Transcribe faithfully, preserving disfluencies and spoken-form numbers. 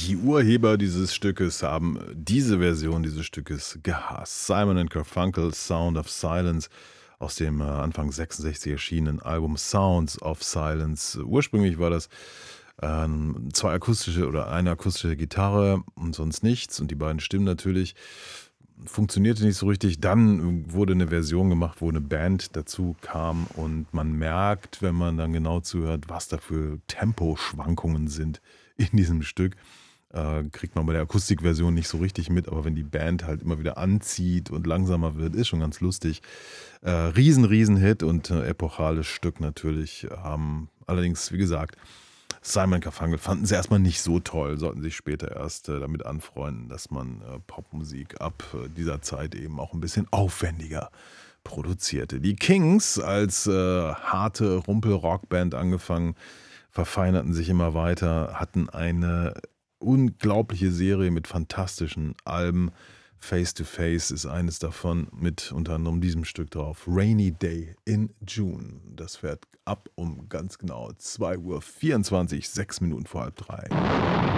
Die Urheber dieses Stückes haben diese Version dieses Stückes gehasst. Simon and Garfunkel, Sound of Silence aus dem äh, Anfang sechsundsechzig erschienenen Album Sounds of Silence. Ursprünglich war das ähm, zwei akustische oder eine akustische Gitarre und sonst nichts und die beiden Stimmen natürlich. Funktionierte nicht so richtig. Dann wurde eine Version gemacht, wo eine Band dazu kam und man merkt, wenn man dann genau zuhört, was da für Temposchwankungen sind in diesem Stück. Äh, kriegt man bei der Akustikversion nicht so richtig mit, aber wenn die Band halt immer wieder anzieht und langsamer wird, ist schon ganz lustig. Äh, riesen, riesen Hit und äh, epochales Stück natürlich. Haben allerdings, wie gesagt, Simon Garfunkel fanden sie erstmal nicht so toll, sollten sich später erst äh, damit anfreunden, dass man äh, Popmusik ab äh, dieser Zeit eben auch ein bisschen aufwendiger produzierte. Die Kings als äh, harte Rumpel-Rockband angefangen, verfeinerten sich immer weiter, hatten eine unglaubliche Serie mit fantastischen Alben. Face to Face ist eines davon mit unter anderem diesem Stück drauf. Rainy Day in June. Das fährt ab um ganz genau zwei Uhr vierundzwanzig, sechs Minuten vor halb drei.